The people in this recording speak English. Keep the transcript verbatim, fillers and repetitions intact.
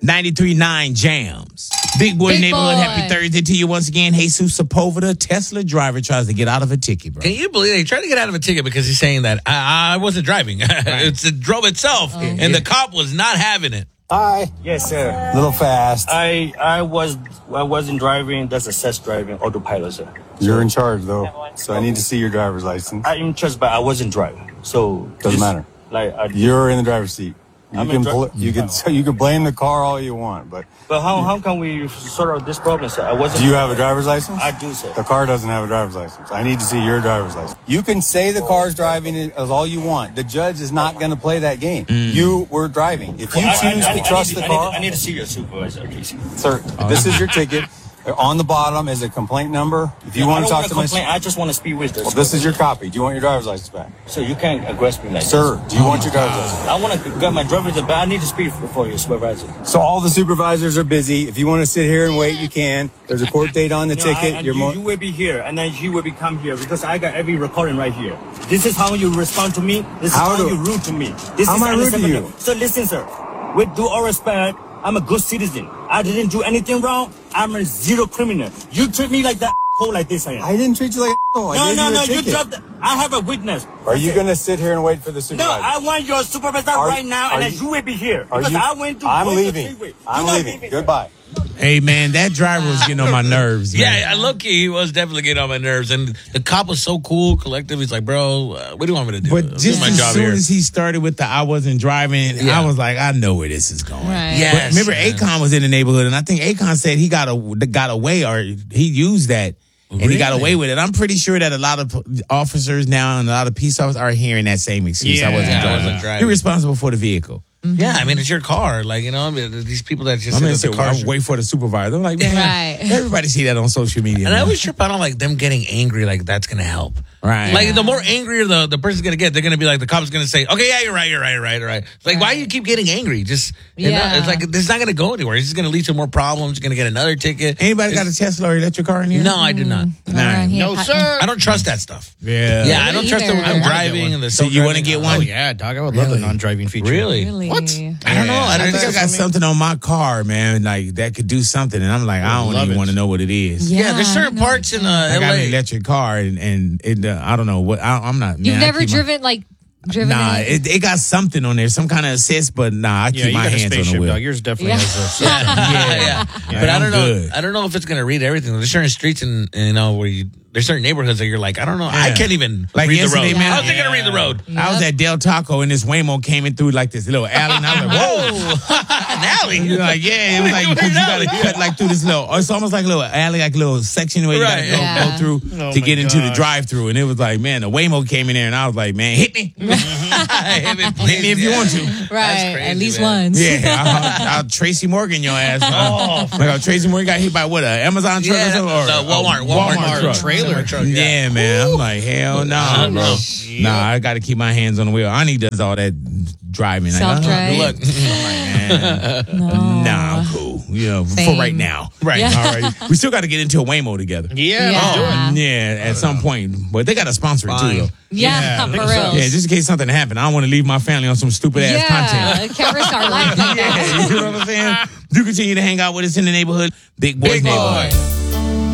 ninety-three point nine Jams. Big Boy Big Neighborhood, boy. happy Thursday to you once again. Jesus Sepulveda, Tesla driver, tries to get out of a ticket, bro. Can you believe they tried to get out of a ticket because he's saying that I, I wasn't driving. It's, it drove itself, Oh. and the cop was not having it. Hi. Yes, sir. Little fast. I I was I wasn't driving. That's assess driving, autopilot, sir. You're in charge, though. So I need to see your driver's license. I'm in charge, but I wasn't driving. So Doesn't just, matter. Like, I, You're in the driver's seat. You I'm can in dri- pull it, you can you can blame the car all you want, but but how how can we sort out this problem, sir? I wasn't. do you have a driver's license? I do, sir. The car doesn't have a driver's license. I need to see your driver's license. You can say the car's driving it as all you want. The judge is not going to play that game. You were driving. If you I- I- choose I- I to trust need- the I need- car, I need to see your supervisor, please. sir, this is your ticket. On the bottom is a complaint number. If you I want don't to talk wanna to my, complain. I just want to speak with this. well, this is your copy. Do you want your driver's license back, So you can't aggress me like sir? this. Do you want your driver's license? I want to get my driver's license, but I need to speak for your supervisor. So all the supervisors are busy. If you want to sit here and wait, you can. There's a court date on the You know, ticket. I- and You're you, more. you will be here, and then he will be come here because I got every recording right here. This is how you respond to me. This is How how, do- you rude to me. This How is am I rude to unacceptable. you? So listen, sir. With due all respect, I'm a good citizen. I didn't do anything wrong. I'm a zero criminal. You treat me like that hole like this. I am. I didn't treat you like a I no, gave no, you a no. You ticket. dropped. The, I have a witness. Are That's you it. going to sit here and wait for the No, supervisor? I want your supervisor Are- right now, are and then you- you will be here Are because you- I went to. I'm go to leaving. freeway. I'm You're not leaving. Goodbye. Hey, man, that driver was getting on my nerves, man. Yeah, I look, he was definitely getting on my nerves. And the cop was so cool, collective. He's like, bro, uh, what do you want me to do? But This is just my as job soon here. as he started with the I wasn't driving, Yeah. I was like, I know where this is going. Right. Yes, But remember, man. Akon was in the neighborhood, and I think Akon said he got a got away, or he used that, and he got Really? away with it. I'm pretty sure that a lot of p- officers now and a lot of peace officers are hearing that same excuse. I Yeah. wasn't Yeah, I driving. wasn't driving. You're responsible for the vehicle. Yeah, I mean, it's your car. Like, you know, I mean, these people that just I'm sit gonna at say, the well, car. I wait for the supervisor. I'm like, man, Right. everybody see that on social media. And I man. always trip out on like them getting angry, like that's gonna help. Right. Like the more angrier the, the person's gonna get, they're gonna be like the cop's gonna say, okay, yeah, you're right, you're right, you're right, you're right. It's like, why do you keep getting angry? Just you know, Yeah. it's like this is not gonna go anywhere. It's just gonna lead to more problems. You're gonna get another ticket. Anybody got a Tesla or electric car in here? No, I do not. Around here. No, sir. I don't trust that stuff. Yeah. Yeah, I don't trust the either. I wanna get driving one. and the So you want to self-driving. get Oh, one? yeah, dog. I would love the Really? non-driving feature. Really? Really? What? I don't know. I I don't think I think got something on my car, man, like that could do something, and I'm like, I don't love even it. want to know what it is. Yeah, there's certain no. parts in uh, I got an L A. electric car, and and it, uh, I don't know what I, I'm not. You've man, I never keep my- driven like driven. Nah, any- it, it got something on there, some kind of assist, but nah, I keep Yeah, you my got a hands on the spaceship, wheel. dog. Yours definitely Yeah. has a... yeah, yeah. But I I'm don't know. good. I don't know if it's gonna read everything. There's certain streets and you know where you. There's certain neighborhoods that you're like, I don't know. I Yeah. can't even Like read the road. yesterday, man. How's it gonna read the road? I was at Del Taco, and this Waymo came in through like this little alley, and I was like, whoa. An alley. You're like, yeah, it was like, Wait, because you wait, got to alley. cut like through this little, it's almost like a little alley, like a little section where you got to Right. go, Yeah. go through Oh to my get into the gosh. drive through. And it was like, man, the Waymo came in there, and I was like, man, hit me. Hit me, please. Hit me if you want to. right. crazy, At least man. once. Yeah, I'll, I'll Tracy Morgan your ass. Oh, like how Tracy Morgan got hit by what, an Amazon truck Yeah, or something? Or the a Walmart- Walmart truck. trailer. truck. Yeah, man. I'm like, hell no, I don't bro. know. Nah, I got to keep my hands on the wheel. Ani does all that driving. Like, Self-drive. uh, Look, I'm like, man, No. nah, I'm cool. You know, for Same. right now. Right. Yeah. All right. We still got to get into a Waymo together. Yeah, Yeah. let's do it. Yeah, at some point. But they got to sponsor it too, Fine. though. Yeah, Yeah, I for think real. so. Yeah, just in case something happened. I don't want to leave my family on some stupid ass content. Yeah, can't risk our life like that. Yeah, you know what I'm saying? You continue to hang out with us in the neighborhood. Big Boys Big Neighborhood. boy.